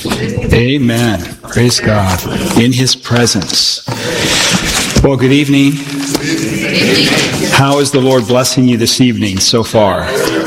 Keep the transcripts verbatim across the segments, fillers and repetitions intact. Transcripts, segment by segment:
Amen. Praise God. In His presence. Well, good evening. How is the Lord blessing you this evening so far?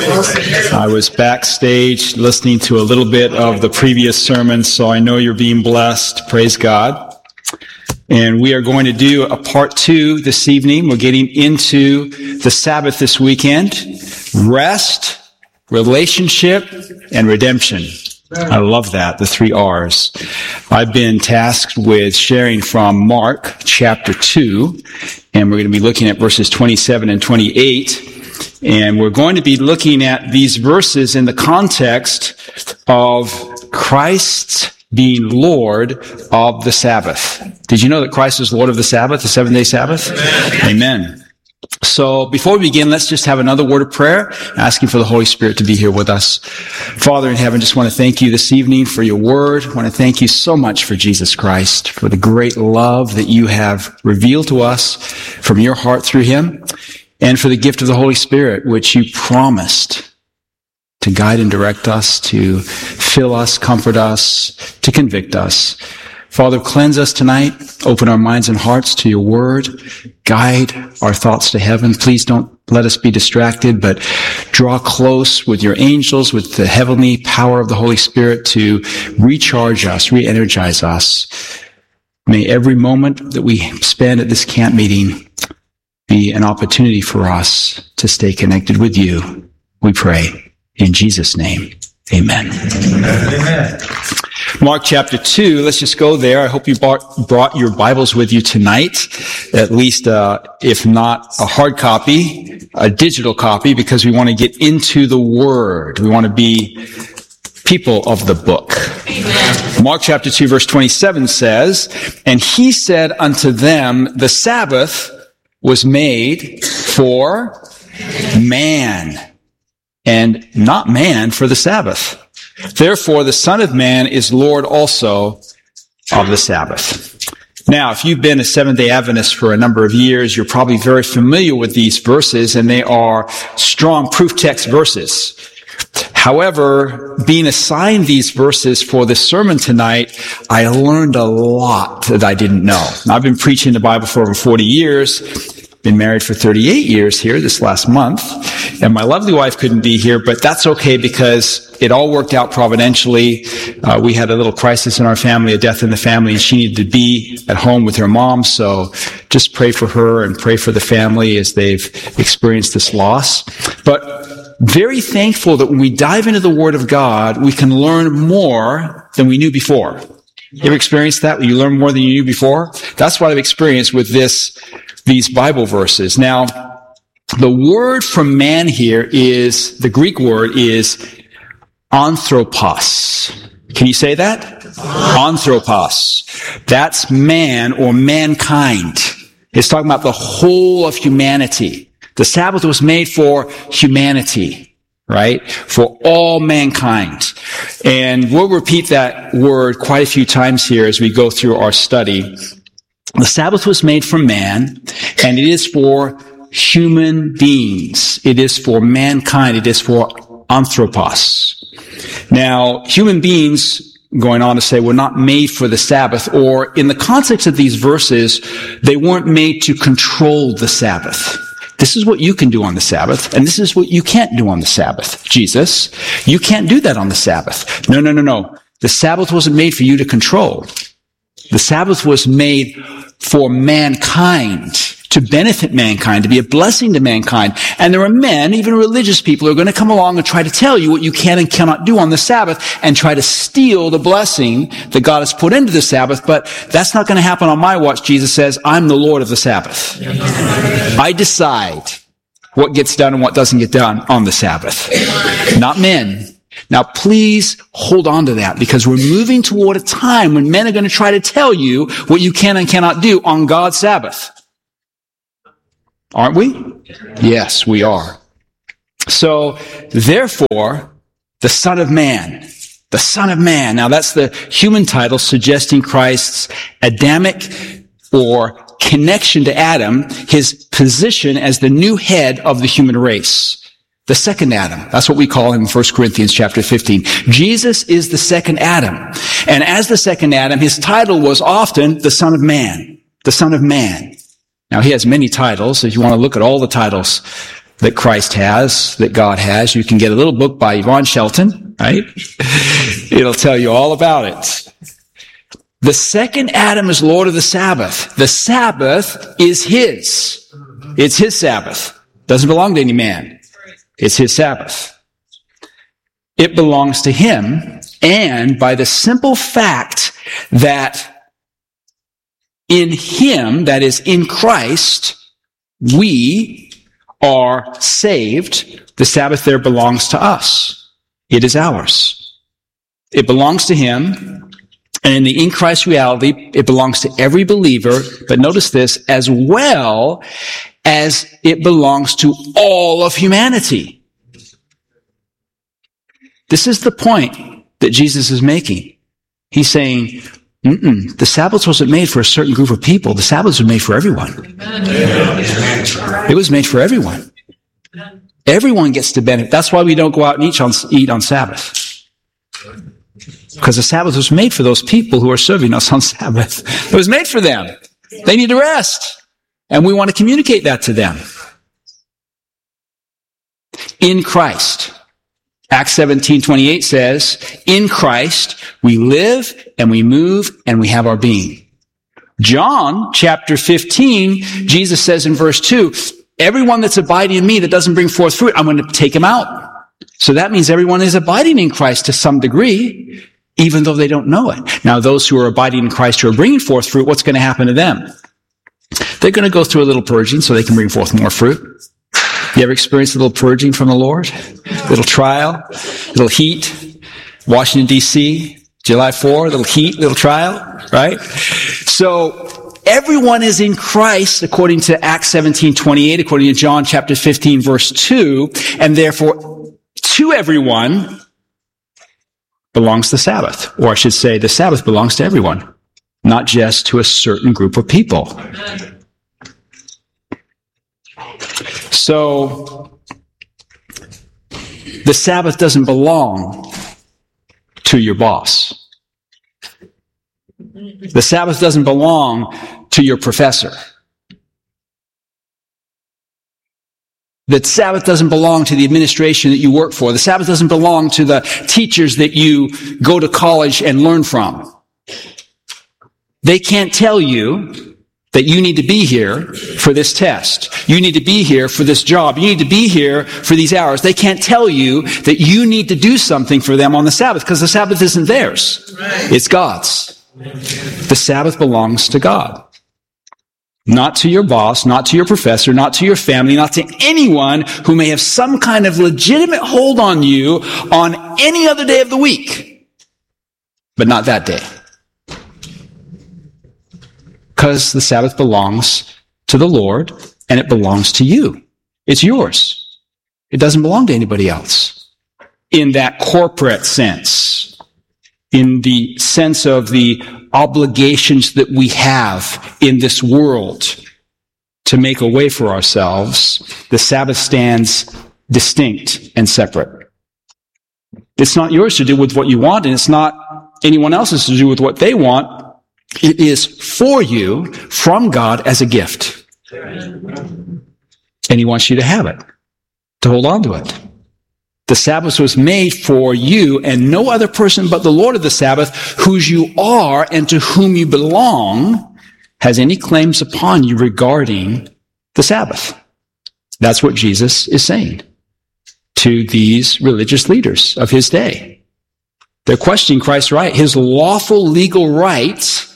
I was backstage listening to a little bit of the previous sermon, so I know you're being blessed. Praise God. And we are going to do a part two this evening. We're getting into the Sabbath this weekend. Rest, relationship, and redemption. I love that, the three R's. I've been tasked with sharing from Mark chapter two, and we're going to be looking at verses twenty-seven and twenty-eight. And we're going to be looking at these verses in the context of Christ's being Lord of the Sabbath. Did you know that Christ is Lord of the Sabbath, the seven-day Sabbath? Amen. Amen. So before we begin, let's just have another word of prayer, asking for the Holy Spirit to be here with us. Father in heaven, just want to thank you this evening for your word. I want to thank you so much for Jesus Christ, for the great love that you have revealed to us from your heart through him, and for the gift of the Holy Spirit, which you promised to guide and direct us, to fill us, comfort us, to convict us. Father, cleanse us tonight. Open our minds and hearts to your word. Guide our thoughts to heaven. Please don't let us be distracted, but draw close with your angels, with the heavenly power of the Holy Spirit to recharge us, re-energize us. May every moment that we spend at this camp meeting be an opportunity for us to stay connected with you. We pray in Jesus' name. Amen. Amen. Mark chapter two, let's just go there. I hope you brought, brought your Bibles with you tonight, at least uh, if not a hard copy, a digital copy, because we want to get into the Word. We want to be people of the book. Amen. Mark chapter two, verse twenty-seven says, "And he said unto them, the Sabbath was made for man, and not man for the Sabbath. Therefore, the Son of Man is Lord also of the Sabbath." Now, if you've been a Seventh-day Adventist for a number of years, you're probably very familiar with these verses, and they are strong proof text verses. However, being assigned these verses for this sermon tonight, I learned a lot that I didn't know. Now, I've been preaching the Bible for over forty years. Been married for thirty-eight years here this last month, and my lovely wife couldn't be here, but that's okay because it all worked out providentially. Uh, we had a little crisis in our family, a death in the family, and she needed to be at home with her mom, so just pray for her and pray for the family as they've experienced this loss. But very thankful that when we dive into the Word of God, we can learn more than we knew before. You ever experienced that, where you learn more than you knew before? That's what I've experienced with this these Bible verses. Now, the word for man here is, the Greek word is anthropos. Can you say that? Anthropos. That's man or mankind. It's talking about the whole of humanity. The Sabbath was made for humanity, right? For all mankind. And we'll repeat that word quite a few times here as we go through our study. The Sabbath was made for man, and it is for human beings. It is for mankind. It is for anthropos. Now, human beings, going on to say, were not made for the Sabbath, or in the context of these verses, they weren't made to control the Sabbath. This is what you can do on the Sabbath, and this is what you can't do on the Sabbath. Jesus, you can't do that on the Sabbath. No, no, no, no. The Sabbath wasn't made for you to control. The Sabbath was made for mankind, to benefit mankind, to be a blessing to mankind. And there are men, even religious people, who are going to come along and try to tell you what you can and cannot do on the Sabbath and try to steal the blessing that God has put into the Sabbath. But that's not going to happen on my watch. Jesus says, I'm the Lord of the Sabbath. I decide what gets done and what doesn't get done on the Sabbath, not men. Now, please hold on to that, because we're moving toward a time when men are going to try to tell you what you can and cannot do on God's Sabbath. Aren't we? Yes, we are. So, therefore, the Son of Man, the Son of Man. Now, that's the human title suggesting Christ's Adamic or connection to Adam, his position as the new head of the human race. The second Adam. That's what we call him in First Corinthians chapter fifteen. Jesus is the second Adam. And as the second Adam, his title was often the Son of Man. The Son of Man. Now, he has many titles. If you want to look at all the titles that Christ has, that God has, you can get a little book by Yvonne Shelton, right? It'll tell you all about it. The second Adam is Lord of the Sabbath. The Sabbath is his. It's his Sabbath. Doesn't belong to any man. It's his Sabbath. It belongs to him, and by the simple fact that in him, that is in Christ, we are saved, the Sabbath there belongs to us. It is ours. It belongs to him, and in the in Christ reality, it belongs to every believer, but notice this, as well as it belongs to all of humanity. This is the point that Jesus is making. He's saying, Mm-mm. the Sabbath wasn't made for a certain group of people. The Sabbath was made for everyone. It was made for everyone. Everyone gets to benefit. That's why we don't go out and eat on, eat on Sabbath. Because the Sabbath was made for those people who are serving us on Sabbath. It was made for them. They need to rest. And we want to communicate that to them. In Christ. Acts seventeen twenty-eight says, in Christ we live and we move and we have our being. John chapter fifteen, Jesus says in verse two, everyone that's abiding in me that doesn't bring forth fruit, I'm going to take him out. So that means everyone is abiding in Christ to some degree, even though they don't know it. Now those who are abiding in Christ who are bringing forth fruit, what's going to happen to them? They're going to go through a little purging so they can bring forth more fruit. You ever experienced a little purging from the Lord? A little trial, a little heat. Washington, D C, July fourth, a little heat, little trial, right? So everyone is in Christ according to Acts seventeen twenty-eight, according to John chapter fifteen, verse two, and therefore to everyone belongs the Sabbath. Or I should say the Sabbath belongs to everyone, not just to a certain group of people. So, the Sabbath doesn't belong to your boss. The Sabbath doesn't belong to your professor. The Sabbath doesn't belong to the administration that you work for. The Sabbath doesn't belong to the teachers that you go to college and learn from. They can't tell you that you need to be here for this test. You need to be here for this job. You need to be here for these hours. They can't tell you that you need to do something for them on the Sabbath because the Sabbath isn't theirs. It's God's. The Sabbath belongs to God. Not to your boss, not to your professor, not to your family, not to anyone who may have some kind of legitimate hold on you on any other day of the week. But not that day. Because the Sabbath belongs to the Lord, and it belongs to you. It's yours. It doesn't belong to anybody else. In that corporate sense, in the sense of the obligations that we have in this world to make a way for ourselves, the Sabbath stands distinct and separate. It's not yours to do with what you want, and it's not anyone else's to do with what they want. It is for you from God as a gift. And he wants you to have it, to hold on to it. The Sabbath was made for you and no other person but the Lord of the Sabbath, whose you are and to whom you belong, has any claims upon you regarding the Sabbath. That's what Jesus is saying to these religious leaders of his day. They're questioning Christ's right, his lawful legal rights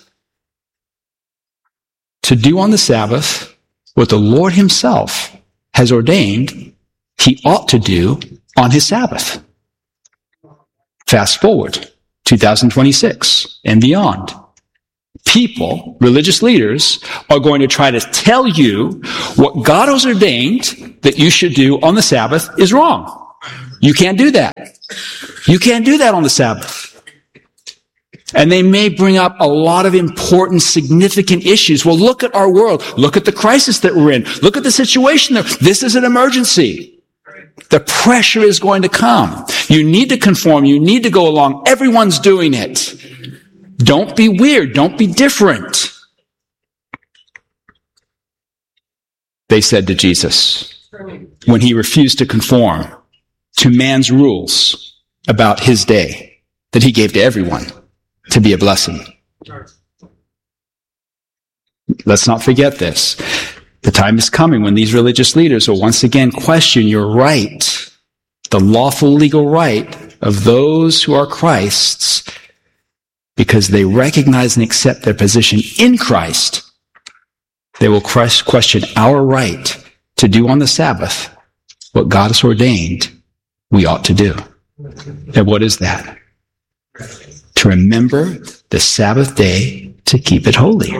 to do on the Sabbath what the Lord himself has ordained he ought to do on his Sabbath. Fast forward, two thousand twenty-six and beyond. People, religious leaders, are going to try to tell you what God has ordained that you should do on the Sabbath is wrong. You can't do that. You can't do that on the Sabbath. And they may bring up a lot of important, significant issues. Well, look at our world. Look at the crisis that we're in. Look at the situation there. This is an emergency. The pressure is going to come. You need to conform. You need to go along. Everyone's doing it. Don't be weird. Don't be different. They said to Jesus when he refused to conform to man's rules about his day that he gave to everyone to be a blessing. Let's not forget this. The time is coming when these religious leaders will once again question your right, the lawful legal right of those who are Christ's, because they recognize and accept their position in Christ. They will question our right to do on the Sabbath what God has ordained we ought to do. And what is that? To remember the Sabbath day to keep it holy.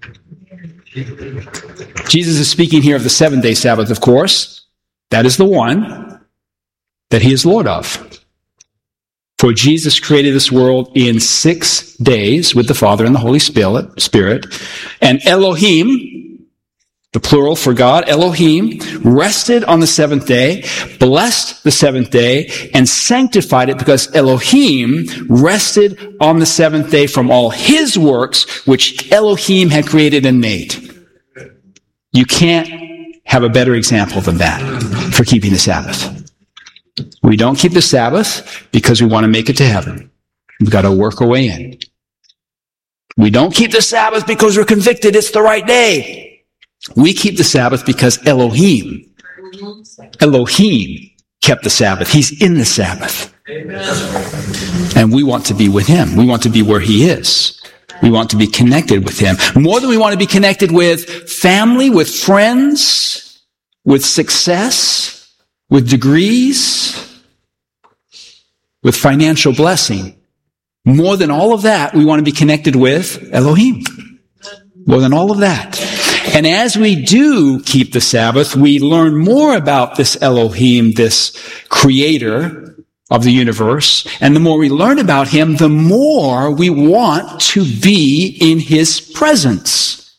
Jesus is speaking here of the seventh-day Sabbath, of course. That is the one that he is Lord of. For Jesus created this world in six days with the Father and the Holy Spirit. And Elohim, the plural for God, Elohim, rested on the seventh day, blessed the seventh day, and sanctified it because Elohim rested on the seventh day from all his works, which Elohim had created and made. You can't have a better example than that for keeping the Sabbath. We don't keep the Sabbath because we want to make it to heaven. We've got to work our way in. We don't keep the Sabbath because we're convicted it's the right day. We keep the Sabbath because Elohim, Elohim kept the Sabbath. He's in the Sabbath. And we want to be with him. We want to be where he is. We want to be connected with him. More than we want to be connected with family, with friends, with success, with degrees, with financial blessing. More than all of that, we want to be connected with Elohim. More than all of that. And as we do keep the Sabbath, we learn more about this Elohim, this creator of the universe. And the more we learn about him, the more we want to be in his presence.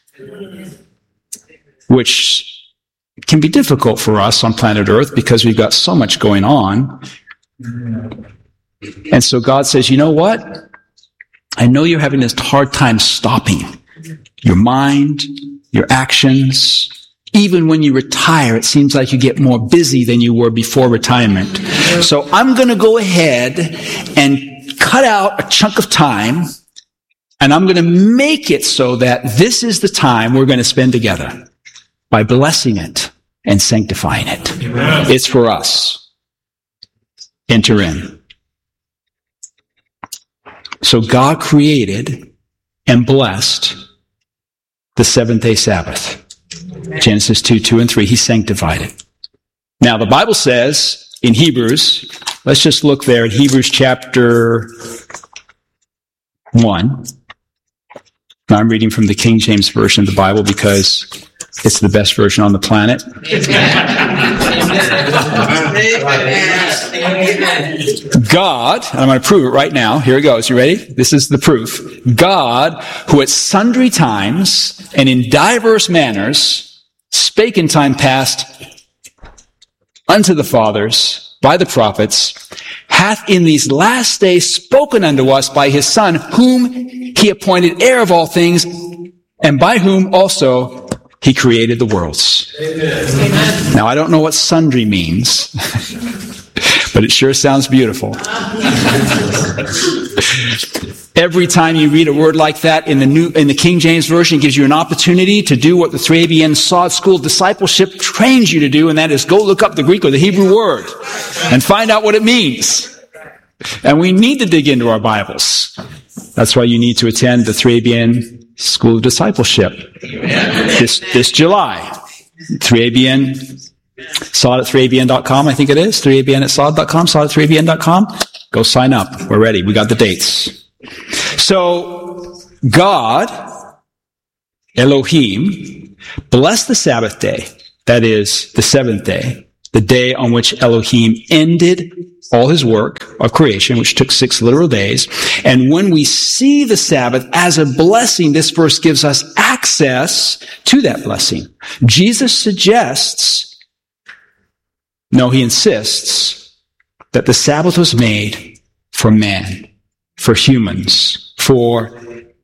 Which can be difficult for us on planet Earth because we've got so much going on. And so God says, you know what? I know you're having this hard time stopping your mind, your actions. Even when you retire, it seems like you get more busy than you were before retirement. So I'm going to go ahead and cut out a chunk of time, and I'm going to make it so that this is the time we're going to spend together by blessing it and sanctifying it. Amen. It's for us. Enter in. So God created and blessed the seventh-day Sabbath. Genesis two, two and three, he sanctified it. Now, the Bible says in Hebrews, let's just look there in Hebrews chapter one. Now, I'm reading from the King James Version of the Bible because it's the best version on the planet. God, and I'm going to prove it right now. Here it goes. You ready? This is the proof. God, who at sundry times and in diverse manners spake in time past unto the fathers by the prophets, hath in these last days spoken unto us by his Son, whom he appointed heir of all things, and by whom also he created the worlds. Amen. Now, I don't know what sundry means, but it sure sounds beautiful. Every time you read a word like that in the new, in the King James Version, it gives you an opportunity to do what the three A B N Sod School discipleship trains you to do, and that is go look up the Greek or the Hebrew word and find out what it means. And we need to dig into our Bibles. That's why you need to attend the three A B N School of Discipleship this, this July. three A B N, sod at three A B N dot com, I think it is. three A B N at sod dot com, sod at three A B N dot com. Go sign up. We're ready. We got the dates. So, God, Elohim, blessed the Sabbath day. That is, the seventh day. The day on which Elohim ended all his work of creation, which took six literal days. And when we see the Sabbath as a blessing, this verse gives us access to that blessing. Jesus suggests, no, he insists, that the Sabbath was made for man, for humans, for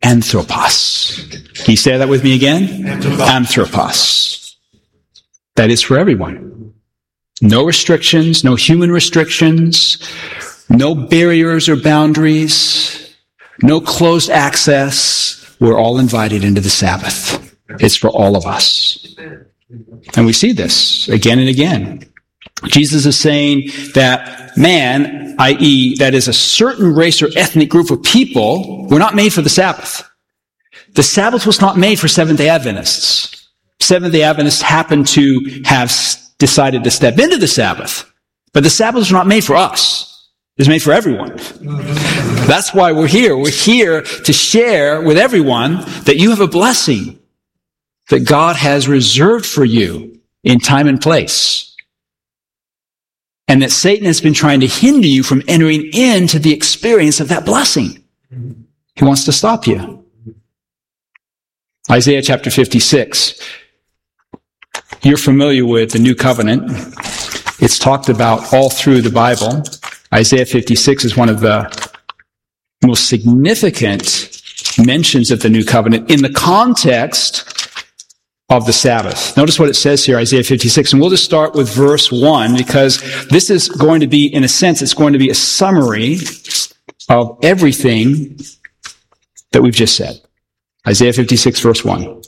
Anthropos. Can you say that with me again? Anthropos. Anthropos. That is for everyone. No restrictions, no human restrictions, no barriers or boundaries, no closed access. We're all invited into the Sabbath. It's for all of us. And we see this again and again. Jesus is saying that man, that is, that is a certain race or ethnic group of people, were not made for the Sabbath. The Sabbath was not made for Seventh-day Adventists. Seventh-day Adventists happen to have decided to step into the Sabbath. But the Sabbath was not made for us. It was made for everyone. That's why we're here. We're here to share with everyone that you have a blessing that God has reserved for you in time and place. And that Satan has been trying to hinder you from entering into the experience of that blessing. He wants to stop you. Isaiah chapter fifty-six. You're familiar with the New Covenant. It's talked about all through the Bible. Isaiah fifty-six is one of the most significant mentions of the New Covenant in the context of the Sabbath. Notice what it says here, Isaiah fifty-six, and we'll just start with verse one, because this is going to be, in a sense, it's going to be a summary of everything that we've just said. Isaiah fifty-six, verse one.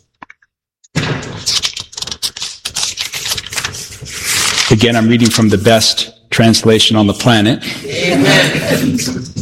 Again, I'm reading from the best translation on the planet. Amen.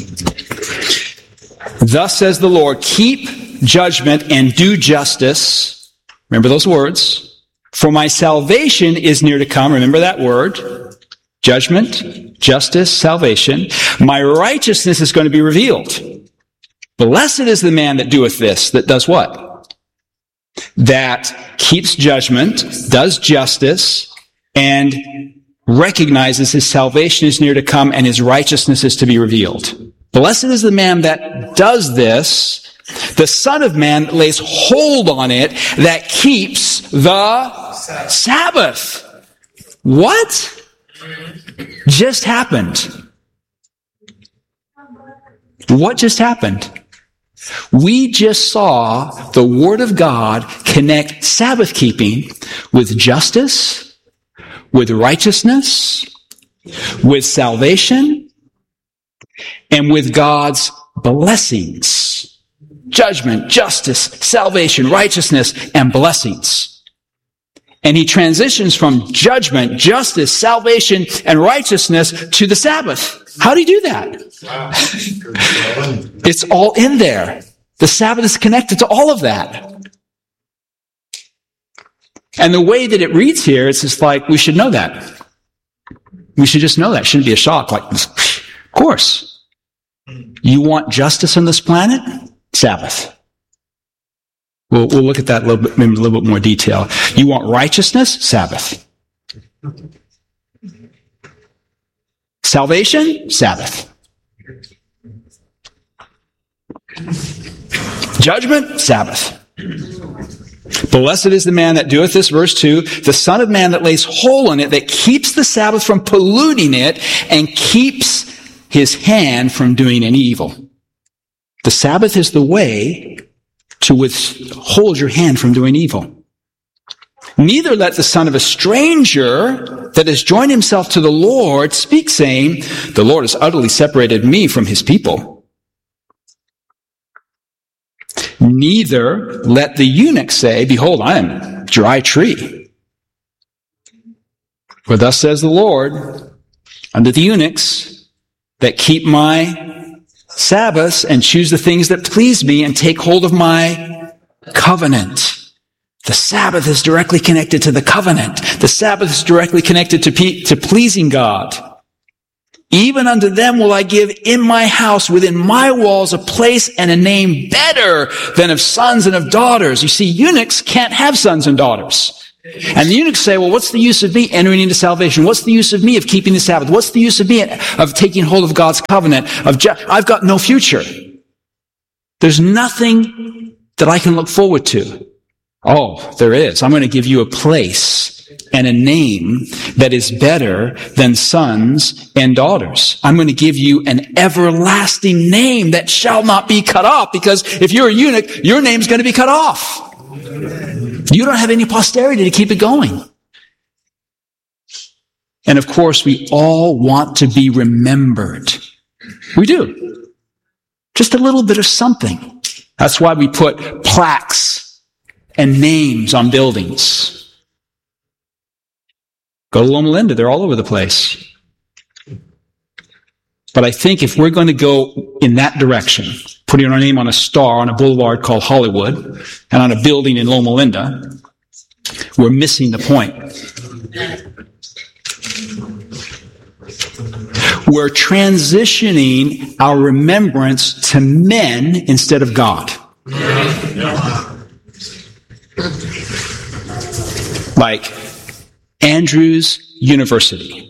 Thus says the Lord, keep judgment and do justice. Remember those words. For my salvation is near to come. Remember that word. Judgment, justice, salvation. My righteousness is going to be revealed. Blessed is the man that doeth this, that does what? That keeps judgment, does justice, and recognizes his salvation is near to come and his righteousness is to be revealed. Blessed is the man that does this. The Son of Man lays hold on it, that keeps the Sabbath. What just happened? What just happened? We just saw the Word of God connect Sabbath keeping with justice, with righteousness, with salvation, and with God's blessings. Judgment, justice, salvation, righteousness, and blessings. And he transitions from judgment, justice, salvation, and righteousness to the Sabbath. How do you do that? Wow. It's all in there. The Sabbath is connected to all of that. And the way that it reads here, it's just like, we should know that. We should just know that. It shouldn't be a shock. Like, of course. You want justice on this planet? Sabbath. We'll, we'll look at that a little bit, in a little bit more detail. You want righteousness? Sabbath. Salvation? Sabbath. Judgment? Sabbath. Blessed is the man that doeth this, verse two, the Son of Man that lays hold on it, that keeps the Sabbath from polluting it, and keeps his hand from doing any evil. The Sabbath is the way to withhold your hand from doing evil. Neither let the son of a stranger that has joined himself to the Lord speak, saying, the Lord has utterly separated me from his people. Neither let the eunuch say, behold, I am a dry tree. For thus says the Lord unto the eunuchs that keep my Sabbaths and choose the things that please me and take hold of my covenant. The Sabbath is directly connected to the covenant. The Sabbath is directly connected to, pe- to pleasing God. Even unto them will I give in my house, within my walls, a place and a name better than of sons and of daughters. You see, eunuchs can't have sons and daughters. And the eunuchs say, well, what's the use of me entering into salvation? What's the use of me of keeping the Sabbath? What's the use of me of taking hold of God's covenant? Of ju- I've got no future. There's nothing that I can look forward to. Oh, there is. I'm going to give you a place and a name that is better than sons and daughters. I'm going to give you an everlasting name that shall not be cut off, because if you're a eunuch, your name's going to be cut off. You don't have any posterity to keep it going. And of course, we all want to be remembered. We do. Just a little bit of something. That's why we put plaques and names on buildings. Go to Loma Linda, they're all over the place. But I think if we're going to go in that direction, putting our name on a star on a boulevard called Hollywood and on a building in Loma Linda, we're missing the point. We're transitioning our remembrance to men instead of God. Like Andrews University.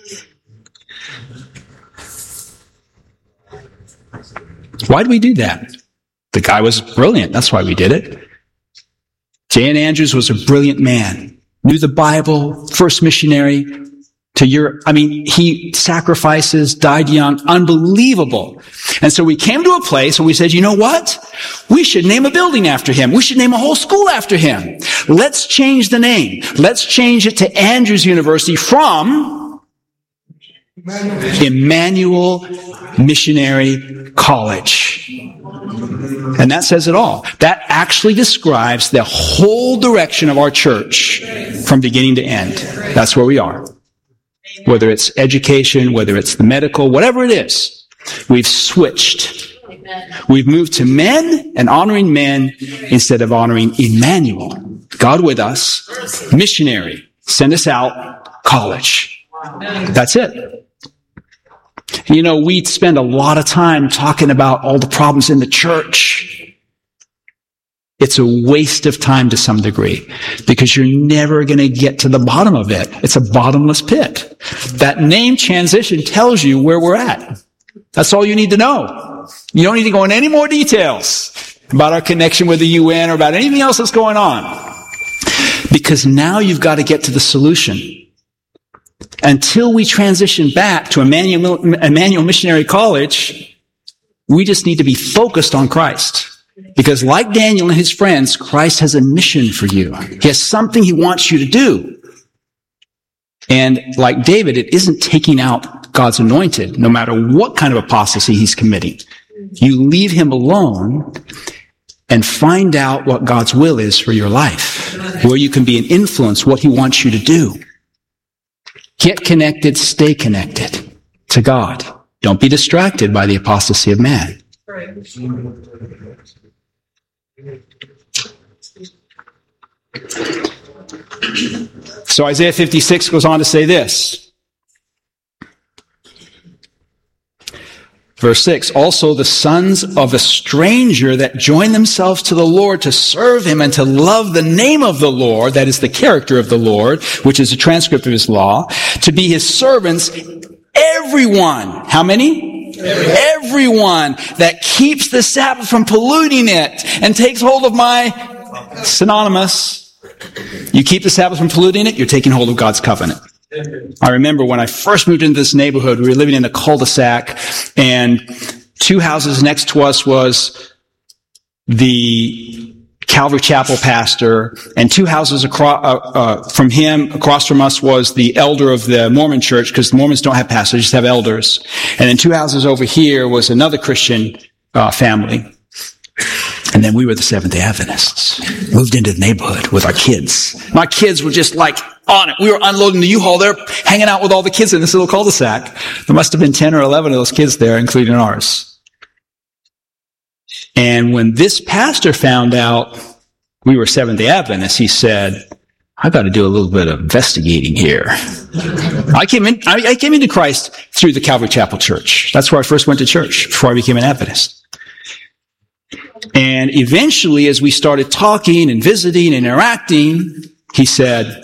Why do we do that? The guy was brilliant. That's why we did it. J N Andrews was a brilliant man. Knew the Bible, first missionary to Europe. I mean, he sacrifices, died young, unbelievable. And so we came to a place where we said, you know what? We should name a building after him. We should name a whole school after him. Let's change the name. Let's change it to Andrews University from Emmanuel Missionary College. And that says it all. That actually describes the whole direction of our church from beginning to end. That's where we are. Whether it's education, whether it's the medical, whatever it is, we've switched. We've moved to men and honoring men instead of honoring Emmanuel. God with us, missionary, send us out, college. That's it. You know, we spend a lot of time talking about all the problems in the church. It's a waste of time to some degree, because you're never going to get to the bottom of it. It's a bottomless pit. That name transition tells you where we're at. That's all you need to know. You don't need to go into any more details about our connection with the U N or about anything else that's going on. Because now you've got to get to the solution. Until we transition back to Emmanuel, Emmanuel Missionary College, we just need to be focused on Christ. Because like Daniel and his friends, Christ has a mission for you. He has something he wants you to do. And like David, it isn't taking out God's anointed, no matter what kind of apostasy he's committing. You leave him alone and find out what God's will is for your life, where you can be an influence, what he wants you to do. Get connected, stay connected to God. Don't be distracted by the apostasy of man. So Isaiah fifty-six goes on to say this. Verse six, also the sons of a stranger that join themselves to the Lord to serve him and to love the name of the Lord, that is the character of the Lord, which is a transcript of his law, to be his servants, everyone. How many? Everyone. Everyone that keeps the Sabbath from polluting it and takes hold of my synonymous. You keep the Sabbath from polluting it, you're taking hold of God's covenant. I remember when I first moved into this neighborhood, we were living in a cul-de-sac, and two houses next to us was the Calvary Chapel pastor, and two houses across, uh, uh, from him, across from us was the elder of the Mormon church, because the Mormons don't have pastors, they just have elders. And then two houses over here was another Christian uh, family. And then we were the Seventh-day Adventists. Moved into the neighborhood with our kids. My kids were just like on it. We were unloading the U-Haul. They're hanging out with all the kids in this little cul-de-sac. There must have been ten or eleven of those kids there, including ours. And when this pastor found out we were Seventh-day Adventists, he said, I've got to do a little bit of investigating here. I came in, I, I came into Christ through the Calvary Chapel Church. That's where I first went to church before I became an Adventist. And eventually, as we started talking and visiting and interacting, he said,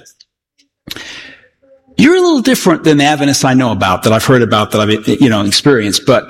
you're a little different than the Adventists I know about, that I've heard about, that I've, you know, experienced, but